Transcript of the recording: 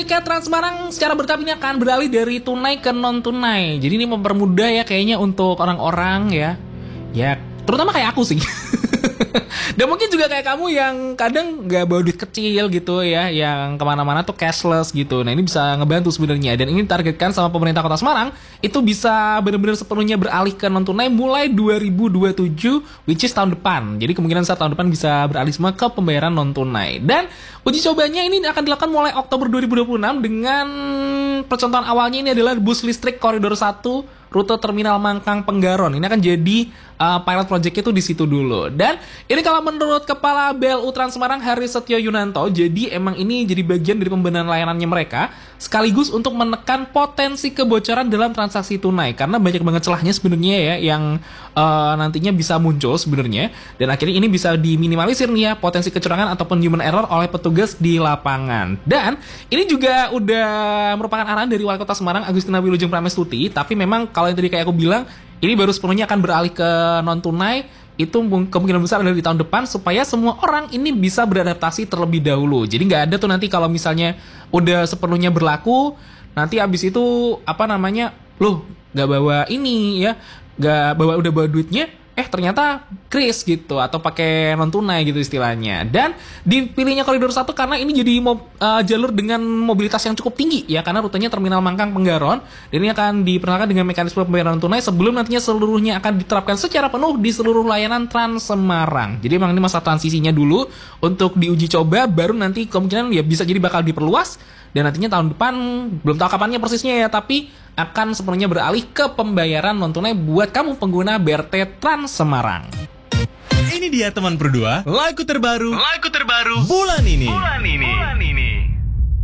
Tiket Trans Semarang secara bertahap ini akan beralih dari tunai ke non tunai. Jadi ini mempermudah ya kayaknya untuk orang-orang ya terutama kayak aku sih. Dan mungkin juga kayak kamu yang kadang nggak bawa duit kecil gitu ya, yang kemana-mana tuh cashless gitu. Nah ini bisa ngebantu sebenarnya. Dan ini ditargetkan sama pemerintah Kota Semarang itu bisa benar-benar sepenuhnya beralih ke non tunai mulai 2027, which is tahun depan. Jadi kemungkinan saat tahun depan bisa beralih semua ke pembayaran non tunai. Dan uji cobanya ini akan dilakukan mulai Oktober 2026 dengan percontohan awalnya ini adalah bus listrik koridor 1 rute terminal Mangkang Penggaron. Ini akan jadi pilot project itu di situ dulu. Dan ini kalau menurut Kepala BLU Trans Semarang Hari Setyo Yunanto, jadi emang ini jadi bagian dari pembenahan layanannya mereka sekaligus untuk menekan potensi kebocoran dalam transaksi tunai karena banyak banget celahnya sebenarnya ya yang nantinya bisa muncul sebenarnya, dan akhirnya ini bisa diminimalisir nih ya potensi kecurangan ataupun human error oleh petugas di lapangan. Dan ini juga udah merupakan arahan dari Wali Kota Semarang Agustina Wilujeng Pramestuti, tapi memang kalau yang tadi kayak aku bilang ini baru sepenuhnya akan beralih ke non tunai, itu kemungkinan besar adalah di tahun depan supaya semua orang ini bisa beradaptasi terlebih dahulu. Jadi nggak ada tuh nanti kalau misalnya udah sepenuhnya berlaku, nanti abis itu loh nggak bawa ini ya, nggak udah bawa duitnya, ternyata kris gitu atau pakai non tunai gitu istilahnya. Dan dipilihnya koridor 1 karena ini jadi jalur dengan mobilitas yang cukup tinggi ya, karena rutenya terminal Mangkang Penggaron, dan ini akan diperkenalkan dengan mekanisme pembayaran non tunai sebelum nantinya seluruhnya akan diterapkan secara penuh di seluruh layanan Trans Semarang. Jadi memang ini masa transisinya dulu untuk diuji coba, baru nanti kemungkinan ya bisa jadi bakal diperluas, dan nantinya tahun depan belum tahu kapannya persisnya ya, tapi akan sepenuhnya beralih ke pembayaran non tunai buat kamu pengguna BRT Trans Semarang. Ini dia teman berdua, lagu terbaru bulan ini.